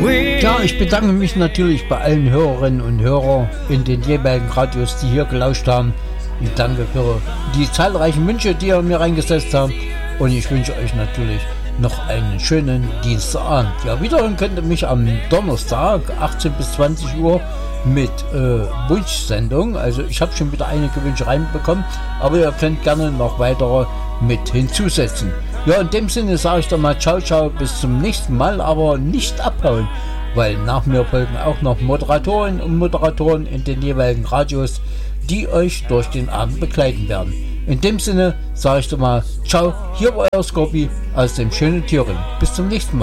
Ja, ich bedanke mich natürlich bei allen Hörerinnen und Hörern in den jeweiligen Radios, die hier gelauscht haben. Ich danke für die zahlreichen Wünsche, die ihr mir reingesetzt habt. Und ich wünsche euch natürlich noch einen schönen Dienstagabend. Ja, wiederhören könnt ihr mich am Donnerstag, 18 bis 20 Uhr, mit Wunschsendung. Also ich habe schon wieder einige Wünsche reinbekommen, aber ihr könnt gerne noch weitere mit hinzusetzen. Ja, in dem Sinne sage ich doch mal ciao, ciao, bis zum nächsten Mal, aber nicht abhauen, weil nach mir folgen auch noch Moderatorinnen und Moderatoren in den jeweiligen Radios, die euch durch den Abend begleiten werden. In dem Sinne sage ich doch mal ciao, hier war euer Scorpi aus dem schönen Thüringen. Bis zum nächsten Mal.